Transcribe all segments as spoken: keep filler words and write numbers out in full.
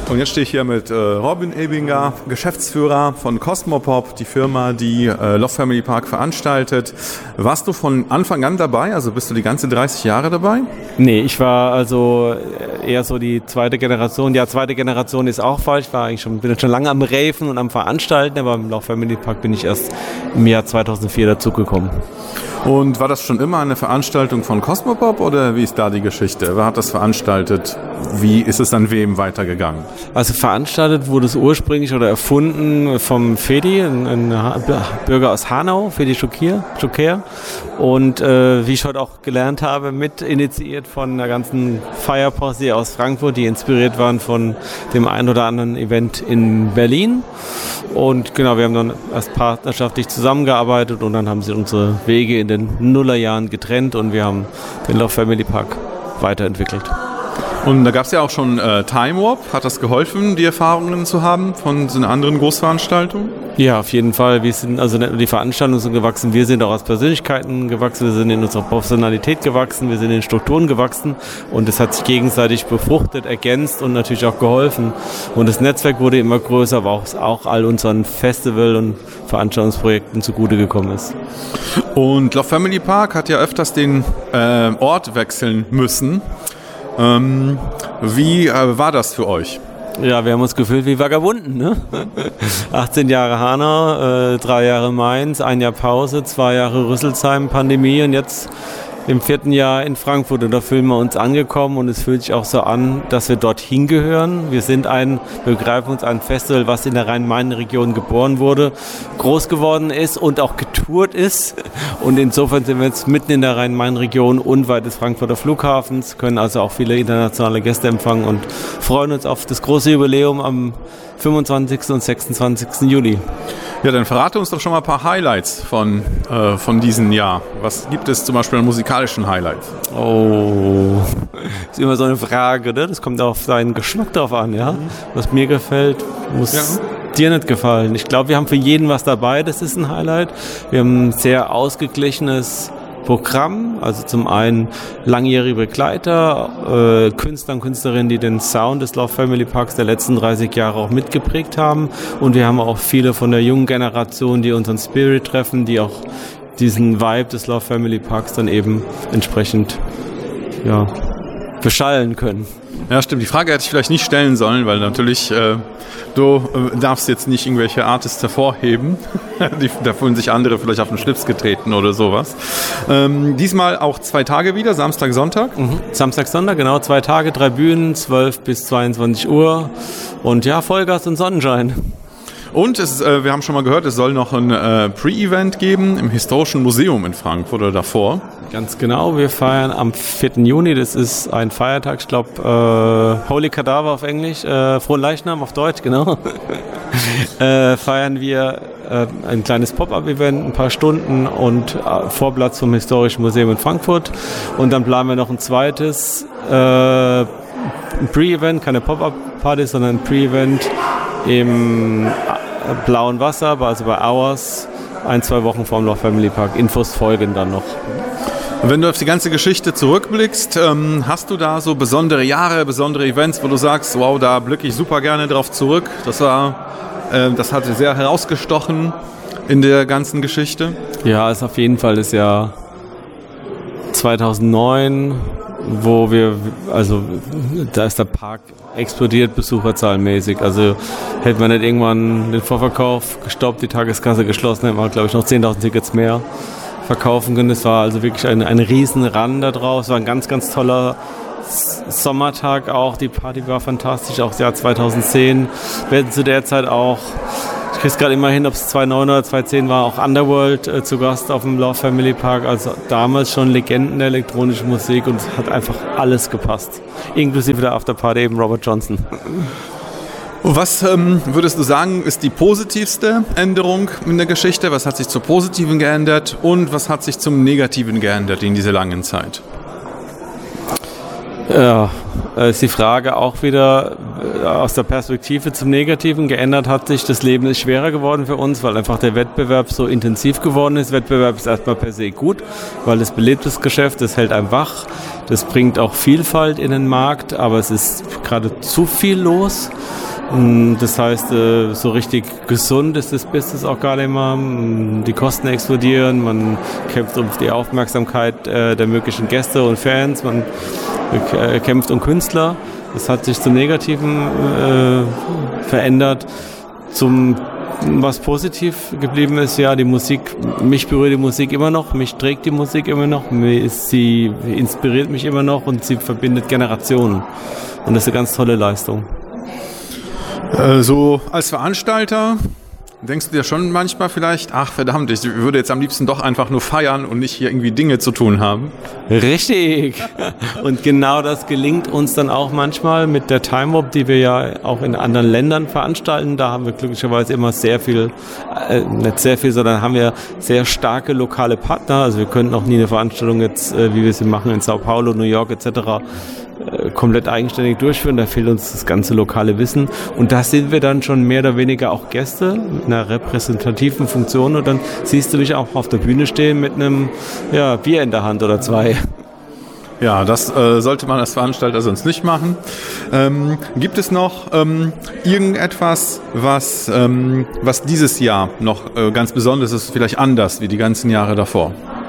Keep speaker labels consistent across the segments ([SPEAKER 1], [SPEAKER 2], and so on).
[SPEAKER 1] Und jetzt stehe ich hier mit äh, Robin Ebinger, Geschäftsführer von Cosmopop, die Firma, die äh, Love Family Park veranstaltet. Warst du von Anfang an dabei? Also bist du die ganze dreißig Jahre dabei?
[SPEAKER 2] Nee, ich war also eher so die zweite Generation. Ja, zweite Generation ist auch falsch. Ich war eigentlich schon, bin schon lange am Raven und am Veranstalten, aber im Love Family Park bin ich erst im Jahr zweitausendvier dazugekommen.
[SPEAKER 1] Und war das schon immer eine Veranstaltung von Cosmopop oder wie ist da die Geschichte? Wer hat das veranstaltet? Wie ist es an wem weitergegangen?
[SPEAKER 2] Also veranstaltet wurde es ursprünglich oder erfunden vom Fedi, ein, ein Bürger aus Hanau, Fedi Schukir, Schukir. Und äh, wie ich heute auch gelernt habe, mit initiiert von einer ganzen Feierposse aus Frankfurt, die inspiriert waren von dem ein oder anderen Event in Berlin. Und genau, wir haben dann erst partnerschaftlich zusammengearbeitet und dann haben sich unsere Wege in den Nullerjahren getrennt und wir haben den Love Family Park weiterentwickelt.
[SPEAKER 1] Und da gab es ja auch schon äh, Time Warp. Hat das geholfen, die Erfahrungen zu haben von so einer anderen Großveranstaltung?
[SPEAKER 2] Ja, auf jeden Fall. Wir sind also nicht nur die Veranstaltungen sind gewachsen, wir sind auch als Persönlichkeiten gewachsen, wir sind in unserer Professionalität gewachsen, wir sind in den Strukturen gewachsen und es hat sich gegenseitig befruchtet, ergänzt und natürlich auch geholfen. Und das Netzwerk wurde immer größer, aber auch, auch all unseren Festival- und Veranstaltungsprojekten zugute gekommen ist.
[SPEAKER 1] Und Love Family Park hat ja öfters den äh, Ort wechseln müssen. Ähm, wie äh, war das für euch?
[SPEAKER 2] Ja, wir haben uns gefühlt wie Vagabunden, ne? achtzehn Jahre Hanau, äh, drei Jahre Mainz, ein Jahr Pause, zwei Jahre Rüsselsheim, Pandemie und jetzt im vierten Jahr in Frankfurt. Und da fühlen wir uns angekommen und es fühlt sich auch so an, dass wir dorthin gehören. Wir sind ein, wir begreifen uns ein Festival, was in der Rhein-Main-Region geboren wurde, groß geworden ist und auch getourt ist. Und insofern sind wir jetzt mitten in der Rhein-Main-Region unweit des Frankfurter Flughafens, können also auch viele internationale Gäste empfangen und freuen uns auf das große Jubiläum am fünfundzwanzigsten und sechsundzwanzigsten Juli.
[SPEAKER 1] Ja, dann verrate uns doch schon mal ein paar Highlights von, äh, von diesem Jahr. Was gibt es zum Beispiel an musikalischen Highlights?
[SPEAKER 2] Oh, ist immer so eine Frage, ne? Das kommt auf seinen Geschmack drauf an, ja? Was mir gefällt, muss ja dir nicht gefallen. Ich glaube, wir haben für jeden was dabei, das ist ein Highlight. Wir haben ein sehr ausgeglichenes Programm, also zum einen langjährige Begleiter, äh, Künstler und Künstlerinnen, die den Sound des Love Family Parks der letzten dreißig Jahre auch mitgeprägt haben, und wir haben auch viele von der jungen Generation, die unseren Spirit treffen, die auch diesen Vibe des Love Family Parks dann eben entsprechend ja, beschallen können.
[SPEAKER 1] Ja, stimmt. Die Frage hätte ich vielleicht nicht stellen sollen, weil natürlich äh, du äh, darfst jetzt nicht irgendwelche Artists hervorheben. Die, da fühlen sich andere vielleicht auf den Schlips getreten oder sowas. Ähm, diesmal auch zwei Tage wieder, Samstag, Sonntag.
[SPEAKER 2] Mhm. Samstag, Sonntag, genau. Zwei Tage, drei Bühnen, zwölf bis zweiundzwanzig Uhr. Und ja, Vollgas und Sonnenschein.
[SPEAKER 1] Und es, äh, wir haben schon mal gehört, es soll noch ein äh, Pre-Event geben im Historischen Museum in Frankfurt oder davor.
[SPEAKER 2] Ganz genau, wir feiern am vierten Juni, das ist ein Feiertag, ich glaube äh, Holy Cadaver auf Englisch, äh, Frohen Leichnam auf Deutsch, genau. äh, feiern wir äh, ein kleines Pop-Up-Event, ein paar Stunden und äh, Vorplatz vom Historischen Museum in Frankfurt. Und dann planen wir noch ein zweites äh, ein Pre-Event, keine Pop-Up-Party, sondern ein Pre-Event im Blauen Wasser, also bei Hours, ein, zwei Wochen vor dem Love Family Park. Infos folgen dann noch.
[SPEAKER 1] Wenn du auf die ganze Geschichte zurückblickst, ähm, hast du da so besondere Jahre, besondere Events, wo du sagst, wow, da blicke ich super gerne drauf zurück. Das war, äh, das hat sehr herausgestochen in der ganzen Geschichte.
[SPEAKER 2] Ja, ist auf jeden Fall das Jahr zweitausendneun, wo wir, also da ist der Park explodiert besucherzahlenmäßig. Also hätten wir nicht irgendwann den Vorverkauf gestoppt, die Tageskasse geschlossen, hätten wir, glaube ich, noch zehntausend Tickets mehr verkaufen können. Es war also wirklich ein, ein riesen Run da drauf. Es war ein ganz, ganz toller Sommertag auch. Die Party war fantastisch, auch das Jahr zweitausendzehn. Wir hatten zu der Zeit auch, ich kriege es gerade immer hin, ob es zweitausendneun oder zweitausendzehn war, auch Underworld äh, zu Gast auf dem Love Family Park. Also damals schon Legenden der elektronischen Musik und es hat einfach alles gepasst. Inklusive der Afterparty eben Robert Johnson.
[SPEAKER 1] Was ähm, würdest du sagen, ist die positivste Änderung in der Geschichte? Was hat sich zur Positiven geändert und was hat sich zum Negativen geändert in dieser langen Zeit?
[SPEAKER 2] Ja, ist die Frage auch wieder aus der Perspektive zum Negativen. Geändert hat sich, das Leben ist schwerer geworden für uns, weil einfach der Wettbewerb so intensiv geworden ist. Wettbewerb ist erstmal per se gut, weil es belebt das Geschäft, das hält einem wach, das bringt auch Vielfalt in den Markt, aber es ist gerade zu viel los. Das heißt, so richtig gesund ist das Business auch gar nicht mehr. Die Kosten explodieren, man kämpft um die Aufmerksamkeit der möglichen Gäste und Fans, man kämpft um Künstler. Das hat sich zum Negativen äh, verändert. Zum was positiv geblieben ist, ja, die Musik, mich berührt die Musik immer noch, mich trägt die Musik immer noch, sie inspiriert mich immer noch und sie verbindet Generationen. Und das ist eine ganz tolle Leistung.
[SPEAKER 1] So als Veranstalter denkst du dir schon manchmal vielleicht, ach verdammt, ich würde jetzt am liebsten doch einfach nur feiern und nicht hier irgendwie Dinge zu tun haben?
[SPEAKER 2] Richtig. Und genau das gelingt uns dann auch manchmal mit der Time Warp, die wir ja auch in anderen Ländern veranstalten. Da haben wir glücklicherweise immer sehr viel, äh, nicht sehr viel, sondern haben wir sehr starke lokale Partner. Also wir könnten auch nie eine Veranstaltung jetzt, äh, wie wir sie machen in Sao Paulo, New York et cetera komplett eigenständig durchführen, da fehlt uns das ganze lokale Wissen und da sind wir dann schon mehr oder weniger auch Gäste mit einer repräsentativen Funktion und dann siehst du mich auch auf der Bühne stehen mit einem ja, Bier in der Hand oder zwei.
[SPEAKER 1] Ja, das äh, sollte man als Veranstalter sonst nicht machen. Ähm, gibt es noch ähm, irgendetwas, was, ähm, was dieses Jahr noch äh, ganz besonders ist, vielleicht anders wie die ganzen Jahre davor?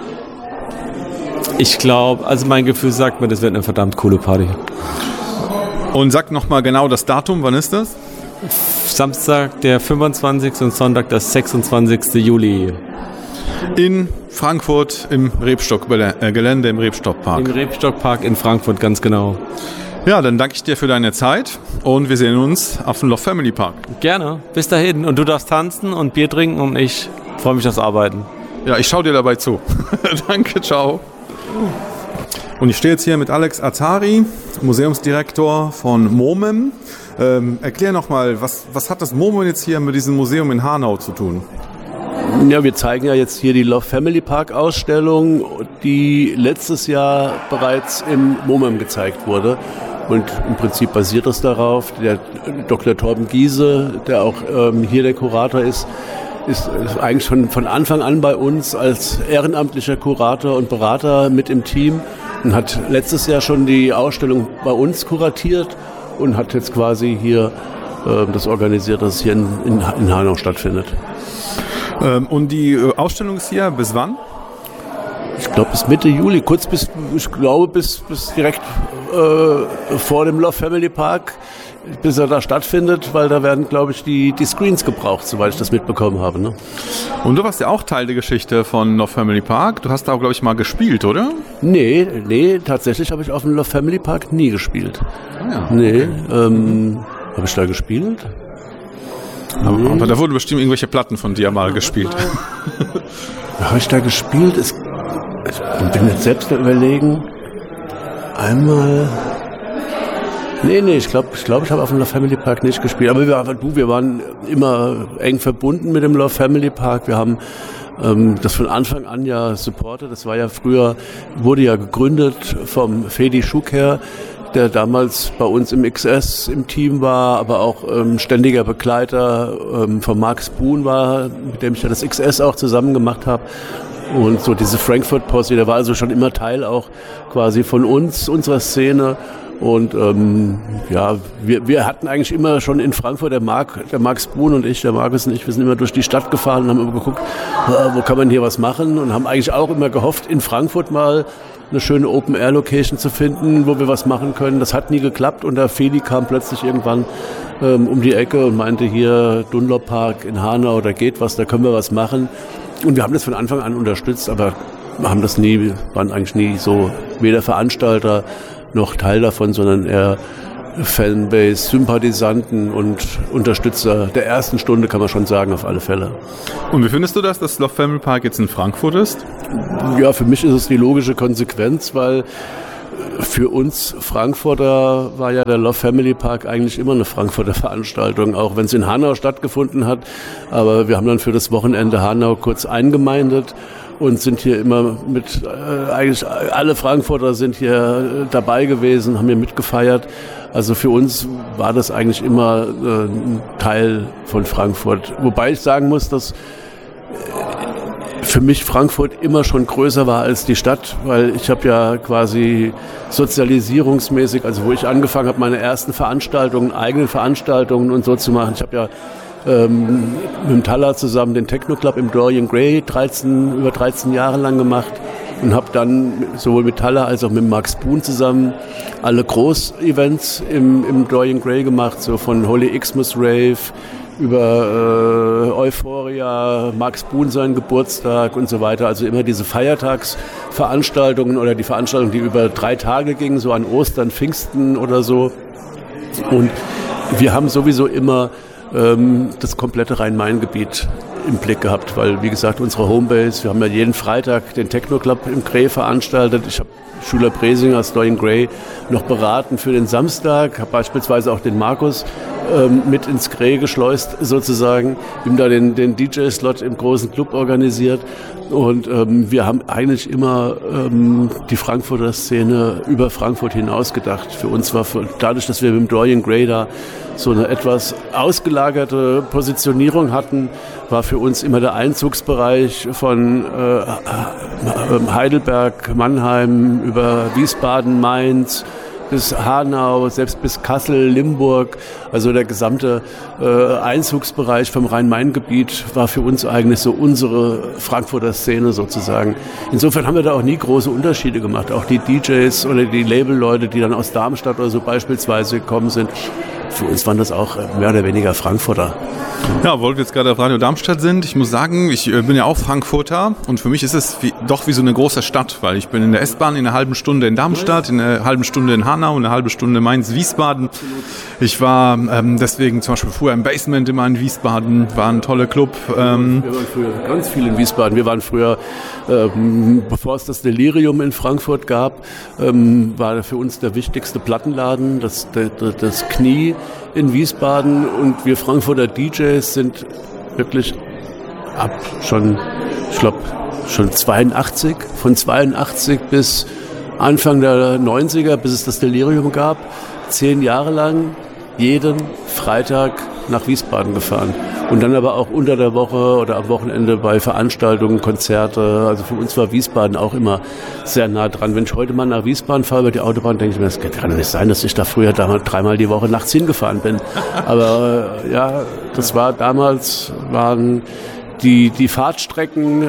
[SPEAKER 2] Ich glaube, also mein Gefühl sagt mir, das wird eine verdammt coole Party.
[SPEAKER 1] Und sag nochmal genau das Datum, wann ist das?
[SPEAKER 2] Samstag, der fünfundzwanzigste und Sonntag, der sechsundzwanzigste Juli.
[SPEAKER 1] In Frankfurt im Rebstock-Gelände im Rebstock-Park.
[SPEAKER 2] Im Rebstock-Park in Frankfurt, ganz genau.
[SPEAKER 1] Ja, dann danke ich dir für deine Zeit und wir sehen uns auf dem Love Family Park.
[SPEAKER 2] Gerne, bis dahin. Und du darfst tanzen und Bier trinken und ich freue mich aufs Arbeiten.
[SPEAKER 1] Ja, ich schaue dir dabei zu. Danke, ciao. Und ich stehe jetzt hier mit Alex Azari, Museumsdirektor von MOMEM. Ähm, erklär nochmal, was, was hat das MOMEM jetzt hier mit diesem Museum in Hanau zu tun?
[SPEAKER 3] Ja, wir zeigen ja jetzt hier die Love Family Park Ausstellung, die letztes Jahr bereits im MOMEM gezeigt wurde. Und im Prinzip basiert das darauf. Der Doktor Torben Giese, der auch ähm, hier der Kurator ist, ist eigentlich schon von Anfang an bei uns als ehrenamtlicher Kurator und Berater mit im Team und hat letztes Jahr schon die Ausstellung bei uns kuratiert und hat jetzt quasi hier äh, das organisiert, dass es hier in, in, in Hanau stattfindet.
[SPEAKER 1] Ähm, und die äh, Ausstellung ist hier bis wann?
[SPEAKER 3] Ich glaube bis Mitte Juli, kurz bis, ich glaube bis, bis direkt äh, vor dem Love Family Park, bis er da stattfindet, weil da werden, glaube ich, die, die Screens gebraucht, soweit ich das mitbekommen habe. Ne?
[SPEAKER 1] Und du warst ja auch Teil der Geschichte von Love Family Park. Du hast da, glaube ich, mal gespielt, oder?
[SPEAKER 3] Nee, nee, tatsächlich habe ich auf dem Love Family Park nie gespielt.
[SPEAKER 1] Ah, ja.
[SPEAKER 3] Nee, okay. ähm, habe ich da gespielt?
[SPEAKER 1] Aber, nee. aber da wurden bestimmt irgendwelche Platten von dir mal gespielt.
[SPEAKER 3] Habe ich da gespielt? Es, ich bin jetzt selbst überlegen. Einmal... Nee, nee, ich glaube, ich, glaub, ich habe auf dem Love Family Park nicht gespielt. Aber wir, du, wir waren immer eng verbunden mit dem Love Family Park. Wir haben ähm, das von Anfang an ja supportet. Das war ja früher, wurde ja gegründet vom Fedi Schuker, der damals bei uns im X S im Team war, aber auch ähm, ständiger Begleiter ähm, von Max Boon war, mit dem ich ja das X S auch zusammen gemacht habe. Und so diese Frankfurt-Posse, der war also schon immer Teil auch quasi von uns, unserer Szene. Und ähm, ja, wir, wir hatten eigentlich immer schon in Frankfurt, der Marc, der Max Boon und ich, der Markus und ich, wir sind immer durch die Stadt gefahren und haben immer geguckt, wo kann man hier was machen, und haben eigentlich auch immer gehofft, in Frankfurt mal eine schöne Open-Air-Location zu finden, wo wir was machen können. Das hat nie geklappt und der Feli kam plötzlich irgendwann ähm, um die Ecke und meinte, hier Dunlop Park in Hanau, da geht was, da können wir was machen. Und wir haben das von Anfang an unterstützt, aber wir haben das nie, waren eigentlich nie so weder Veranstalter noch Teil davon, sondern eher Fanbase, Sympathisanten und Unterstützer der ersten Stunde, kann man schon sagen, auf alle Fälle.
[SPEAKER 1] Und wie findest du das, dass Love Family Park jetzt in Frankfurt ist?
[SPEAKER 3] Ja, für mich ist es die logische Konsequenz, weil für uns Frankfurter war ja der Love Family Park eigentlich immer eine Frankfurter Veranstaltung, auch wenn es in Hanau stattgefunden hat. Aber wir haben dann für das Wochenende Hanau kurz eingemeindet. und sind hier immer mit, äh, eigentlich alle Frankfurter sind hier äh, dabei gewesen, haben hier mitgefeiert. Also für uns war das eigentlich immer äh, ein Teil von Frankfurt. Wobei ich sagen muss, dass für mich Frankfurt immer schon größer war als die Stadt, weil ich habe ja quasi sozialisierungsmäßig, also wo ich angefangen habe, meine ersten Veranstaltungen, eigene Veranstaltungen und so zu machen. Ich habe ja ähm, mit dem Thaler zusammen den Techno Club im Dorian Gray dreizehn, über dreizehn Jahre lang gemacht und habe dann sowohl mit Thaler als auch mit Max Boon zusammen alle Groß-Events im, im Dorian Gray gemacht, so von Holy Xmas Rave über äh, Euphoria, Max Boon seinen Geburtstag und so weiter. Also immer diese Feiertagsveranstaltungen oder die Veranstaltungen, die über drei Tage gingen, so an Ostern, Pfingsten oder so. Und wir haben sowieso immer ähm, das komplette Rhein-Main-Gebiet im Blick gehabt, weil, wie gesagt, unsere Homebase, wir haben ja jeden Freitag den Techno Club im Gray veranstaltet. Ich habe Schüler Bresinger aus Dorian Gray noch beraten für den Samstag, habe beispielsweise auch den Markus ähm, mit ins Gray geschleust sozusagen, ihm da den, den D J-Slot im großen Club organisiert und ähm, wir haben eigentlich immer ähm, die Frankfurter Szene über Frankfurt hinaus gedacht. Für uns war, für, dadurch, dass wir mit dem Dorian Gray da so eine etwas ausgelagerte Positionierung hatten, war für uns immer der Einzugsbereich von äh, Heidelberg, Mannheim über Wiesbaden, Mainz bis Hanau, selbst bis Kassel, Limburg, also der gesamte äh, Einzugsbereich vom Rhein-Main-Gebiet war für uns eigentlich so unsere Frankfurter Szene sozusagen. Insofern haben wir da auch nie große Unterschiede gemacht. Auch die D Js oder die Labelleute, die dann aus Darmstadt oder so beispielsweise gekommen sind, für uns waren das auch mehr oder weniger Frankfurter.
[SPEAKER 1] Ja, weil wir jetzt gerade auf Radio Darmstadt sind, ich muss sagen, ich bin ja auch Frankfurter und für mich ist es wie, doch wie so eine große Stadt, weil ich bin in der S-Bahn in einer halben Stunde in Darmstadt, in einer halben Stunde in Hanau, in einer halben Stunde in Mainz-Wiesbaden. Ich war ähm, deswegen zum Beispiel früher im Basement immer in Wiesbaden, war ein toller Club. Ähm.
[SPEAKER 3] Wir waren früher ganz viel in Wiesbaden. Wir waren früher, ähm, bevor es das Delirium in Frankfurt gab, ähm, war für uns der wichtigste Plattenladen, das, das, das Knie in Wiesbaden, und wir Frankfurter D Js sind wirklich ab schon, ich glaube, schon zweiundachtzig, von zweiundachtzig bis Anfang der neunziger, bis es das Delirium gab, zehn Jahre lang jeden Freitag nach Wiesbaden gefahren. Und dann aber auch unter der Woche oder am Wochenende bei Veranstaltungen, Konzerte. Also für uns war Wiesbaden auch immer sehr nah dran. Wenn ich heute mal nach Wiesbaden fahre über die Autobahn, denke ich mir, das kann doch nicht sein, dass ich da früher damals dreimal die Woche nachts hingefahren bin. Aber äh, ja, das war damals, waren die, die Fahrtstrecken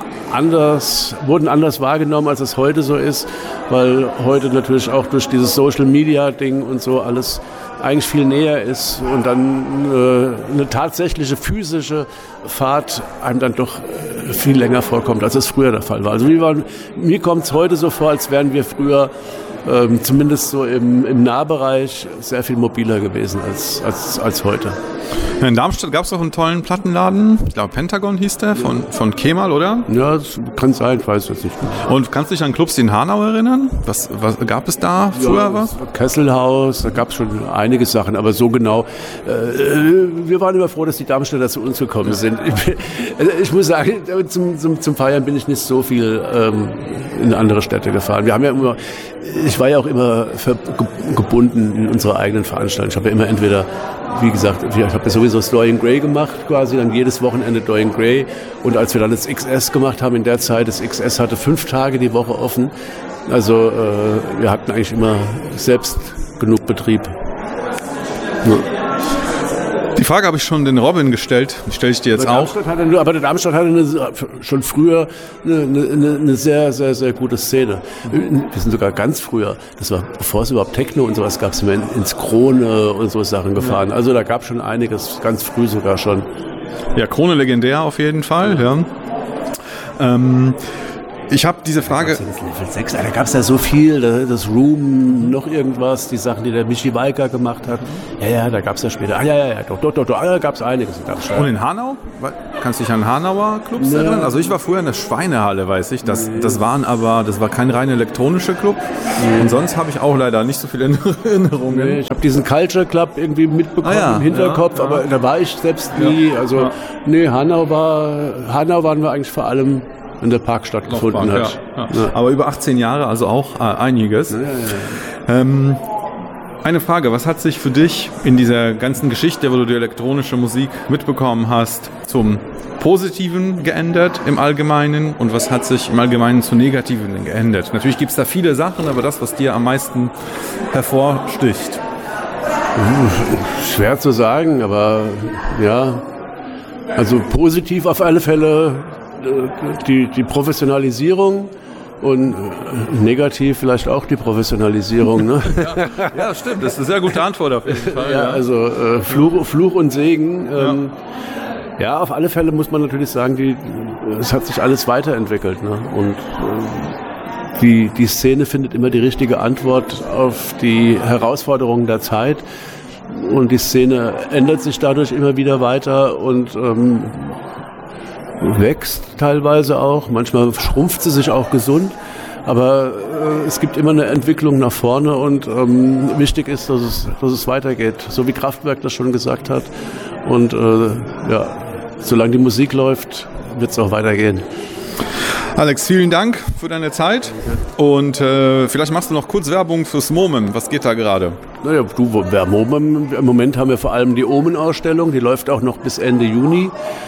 [SPEAKER 3] anders, wurden anders wahrgenommen, als es heute so ist, weil heute natürlich auch durch dieses Social-Media-Ding und so alles eigentlich viel näher ist und dann äh, eine tatsächliche physische Fahrt einem dann doch äh, viel länger vorkommt, als es früher der Fall war. Also wir waren, mir kommt es heute so vor, als wären wir früher ähm, zumindest so im, im Nahbereich sehr viel mobiler gewesen als, als, als heute.
[SPEAKER 1] In Darmstadt gab es auch einen tollen Plattenladen, ich glaube Pentagon hieß der, von, von Kemal, oder?
[SPEAKER 3] Ja, das kann sein, ich weiß es nicht.
[SPEAKER 1] Und kannst du dich an Clubs in Hanau erinnern? Was, was gab es da früher
[SPEAKER 3] ja,
[SPEAKER 1] was?
[SPEAKER 3] Kesselhaus, da gab es schon einige Sachen, aber so genau. Äh, wir waren immer froh, dass die Darmstädter zu uns gekommen sind. Ich, ich muss sagen, zum, zum, zum Feiern bin ich nicht so viel ähm, in andere Städte gefahren. Wir haben ja immer, ich war ja auch immer ver, gebunden in unsere eigenen Veranstaltungen. Ich habe ja immer entweder, wie gesagt, ich habe ja sowieso das Dorian Gray gemacht, quasi dann jedes Wochenende Dorian Gray. Und als wir dann das X S gemacht haben in der Zeit, das X S hatte fünf Tage die Woche offen. Also äh, wir hatten eigentlich immer selbst genug Betrieb. Ja.
[SPEAKER 1] Die Frage habe ich schon den Robin gestellt, die stelle ich dir jetzt auch.
[SPEAKER 3] Hatte, aber der Darmstadt hatte eine, schon früher eine, eine, eine sehr, sehr, sehr gute Szene. Wir sind sogar ganz früher, das war bevor es überhaupt Techno und sowas gab, sind wir ins Krone und so Sachen gefahren. Also da gab es schon einiges, ganz früh sogar schon.
[SPEAKER 1] Ja, Krone legendär auf jeden Fall. Ja. Ähm, Ich habe diese Frage...
[SPEAKER 3] Das Level sechs, da gab es ja so viel, das Room, noch irgendwas, die Sachen, die der Michi Walker gemacht hat. Ja, ja, da gab es ja später. Ah, ja, ja, ja, doch, doch, doch, doch, da gab es einiges.
[SPEAKER 1] Und in Hanau? Kannst du dich an Hanauer Clubs ja. erinnern? Also ich war früher in der Schweinehalle, weiß ich. Das, das waren aber, das war kein rein elektronischer Club. Nee. Und sonst habe ich auch leider nicht so viele Erinnerungen. Nee,
[SPEAKER 3] ich habe diesen Culture Club irgendwie mitbekommen ah, ja. im Hinterkopf, ja, ja. aber da war ich selbst nie. Ja. Also, ja. nee, Hanau war, Hanau waren wir eigentlich vor allem wenn der Park stattgefunden
[SPEAKER 1] Laufbahn,
[SPEAKER 3] hat.
[SPEAKER 1] Ja, ja. Ja. Aber über achtzehn Jahre, also auch äh, einiges. Ja, ja, ja. Ähm, eine Frage, was hat sich für dich in dieser ganzen Geschichte, wo du die elektronische Musik mitbekommen hast, zum Positiven geändert im Allgemeinen und was hat sich im Allgemeinen zu Negativen geändert? Natürlich gibt es da viele Sachen, aber das, was dir am meisten hervorsticht.
[SPEAKER 3] Schwer zu sagen, aber ja, also positiv auf alle Fälle die, die Professionalisierung und negativ vielleicht auch die Professionalisierung. Ne?
[SPEAKER 1] Ja, ja, stimmt, das ist eine sehr gute Antwort auf jeden Fall.
[SPEAKER 3] Ja, ja. Also äh, Fluch, Fluch und Segen. Ähm, ja. ja, auf alle Fälle muss man natürlich sagen, die, es hat sich alles weiterentwickelt. Ne? Und äh, die, die Szene findet immer die richtige Antwort auf die Herausforderungen der Zeit. Und die Szene ändert sich dadurch immer wieder weiter und ähm, wächst teilweise auch. Manchmal schrumpft sie sich auch gesund. Aber äh, es gibt immer eine Entwicklung nach vorne und ähm, wichtig ist, dass es, dass es weitergeht. So wie Kraftwerk das schon gesagt hat. Und äh, ja, solange die Musik läuft, wird es auch weitergehen.
[SPEAKER 1] Alex, vielen Dank für deine Zeit und äh, vielleicht machst du noch kurz Werbung fürs MOMEM. Was geht da gerade?
[SPEAKER 3] Naja, du, MOMEM, im Moment haben wir vor allem die Omen-Ausstellung, die läuft auch noch bis Ende Juni.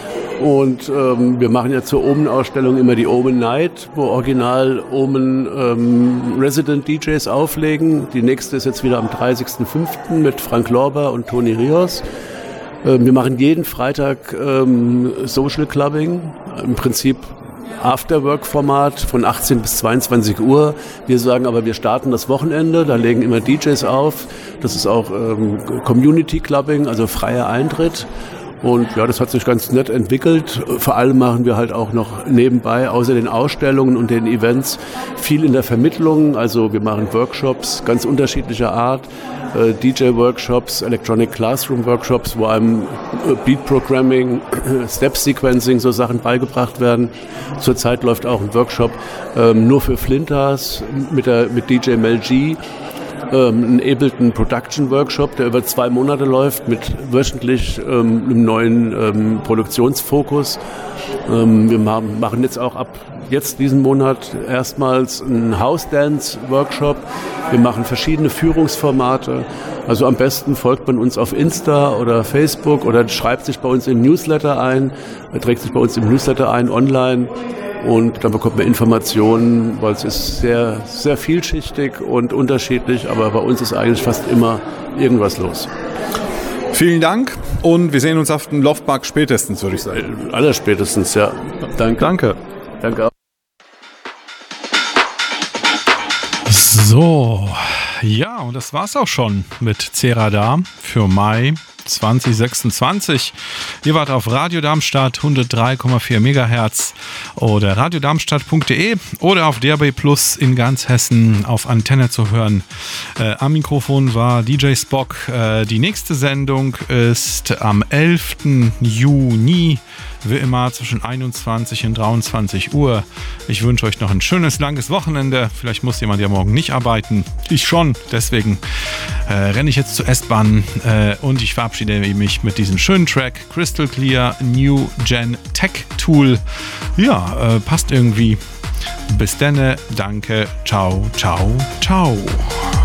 [SPEAKER 3] Und ähm, wir machen ja zur Omen-Ausstellung immer die Omen Night, wo original Omen ähm, Resident D Js auflegen. Die nächste ist jetzt wieder am dreißigsten fünften mit Frank Lorber und Toni Rios. Ähm, wir machen jeden Freitag ähm, Social Clubbing, im Prinzip Afterwork-Format von achtzehn bis zweiundzwanzig Uhr. Wir sagen aber, wir starten das Wochenende, da legen immer D Js auf. Das ist auch ähm, Community Clubbing, also freier Eintritt. Und ja, das hat sich ganz nett entwickelt. Vor allem machen wir halt auch noch nebenbei, außer den Ausstellungen und den Events, viel in der Vermittlung. Also wir machen Workshops ganz unterschiedlicher Art, äh, D J-Workshops, Electronic Classroom-Workshops, wo einem äh, Beat-Programming, äh, Step-Sequencing, so Sachen beigebracht werden. Zurzeit läuft auch ein Workshop ähm, nur für Flinters mit, der, mit D J Mel G. einen Ableton Production Workshop, der über zwei Monate läuft, mit wöchentlich ähm, einem neuen ähm, Produktionsfokus. Ähm, wir machen, machen jetzt auch ab jetzt diesen Monat erstmals einen House Dance Workshop. Wir machen verschiedene Führungsformate. Also am besten folgt man uns auf Insta oder Facebook oder schreibt sich bei uns im Newsletter ein, trägt sich bei uns im Newsletter ein online. Und dann bekommt man Informationen, weil es ist sehr, sehr vielschichtig und unterschiedlich, aber bei uns ist eigentlich fast immer irgendwas los.
[SPEAKER 1] Vielen Dank und wir sehen uns auf dem Loftpark spätestens, würde ich sagen.
[SPEAKER 3] Allerspätestens, ja. Danke.
[SPEAKER 1] Danke.
[SPEAKER 3] Danke auch.
[SPEAKER 1] So, ja, und das war's auch schon mit C-Radar für Mai zwanzig sechsundzwanzig. Ihr wart auf Radio Darmstadt hundertdrei Komma vier Megahertz oder radiodarmstadt punkt de oder auf D A B Plus in ganz Hessen auf Antenne zu hören. Äh, am Mikrofon war D J Spock. Äh, die nächste Sendung ist am elften Juni, wie immer zwischen einundzwanzig und dreiundzwanzig Uhr. Ich wünsche euch noch ein schönes, langes Wochenende. Vielleicht muss jemand ja morgen nicht arbeiten. Ich schon. Deswegen äh, renne ich jetzt zur S-Bahn äh, und ich verabschiede mich mit diesem schönen Track Crystal Clear New Gen Tech Tool. Ja, äh, passt irgendwie. Bis denne. Danke. Ciao, ciao, ciao.